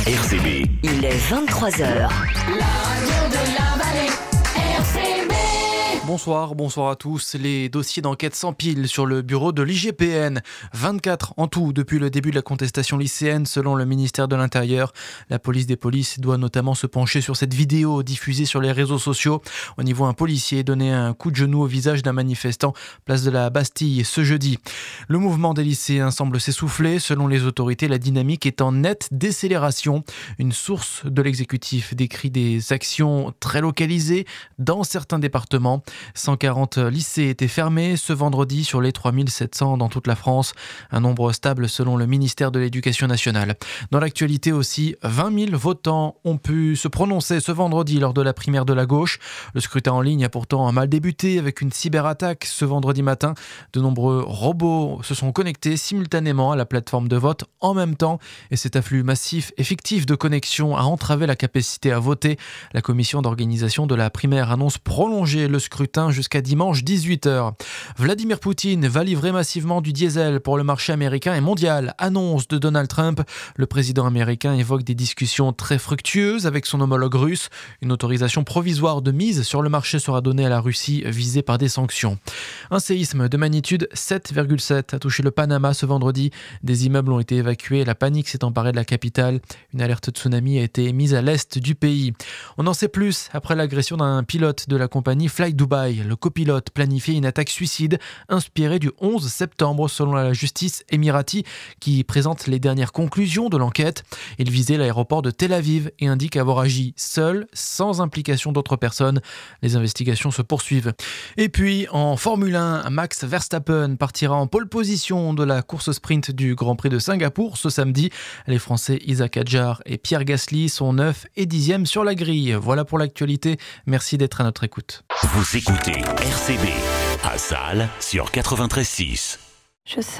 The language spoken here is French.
RCB. Il est 23h. La radio de la vallée, RCB. Bonsoir à tous. Les dossiers d'enquête s'empilent sur le bureau de l'IGPN. 24 en tout depuis le début de la contestation lycéenne selon le ministère de l'Intérieur. La police des polices doit notamment se pencher sur cette vidéo diffusée sur les réseaux sociaux. On y voit un policier donner un coup de genou au visage d'un manifestant place de la Bastille ce jeudi. Le mouvement des lycéens semble s'essouffler. Selon les autorités, la dynamique est en nette décélération. Une source de l'exécutif décrit des actions très localisées dans certains départements. 140 lycées étaient fermés ce vendredi sur les 3700 dans toute la France. Un nombre stable selon le ministère de l'Éducation nationale. Dans l'actualité aussi, 20 000 votants ont pu se prononcer ce vendredi lors de la primaire de la gauche. Le scrutin en ligne a pourtant mal débuté avec une cyberattaque ce vendredi matin. De nombreux robots se sont connectés simultanément à la plateforme de vote en même temps et cet afflux massif et fictif de connexion a entravé la capacité à voter. La commission d'organisation de la primaire annonce prolonger le scrutin jusqu'à dimanche 18h. Vladimir Poutine va livrer massivement du diesel pour le marché américain et mondial. Annonce de Donald Trump. Le président américain évoque des discussions très fructueuses avec son homologue russe. Une autorisation provisoire de mise sur le marché sera donnée à la Russie visée par des sanctions. Un séisme de magnitude 7,7 a touché le Panama ce vendredi. Des immeubles ont été évacués. La panique s'est emparée de la capitale. Une alerte tsunami a été émise à l'est du pays. On en sait plus après l'agression d'un pilote de la compagnie Fly Dubai. Le copilote planifiait une attaque suicide inspirée du 11 septembre selon la justice émirati qui présente les dernières conclusions de l'enquête. Il visait l'aéroport de Tel Aviv et indique avoir agi seul, sans implication d'autres personnes. Les investigations se poursuivent. Et puis en Formule 1, Max Verstappen partira en pole position de la course sprint du Grand Prix de Singapour ce samedi. Les Français Isaac Hadjar et Pierre Gasly sont 9 et 10e sur la grille. Voilà pour l'actualité. Merci d'être à notre écoute. Vous écoutez RCB à Salles sur 93.6. Je sais.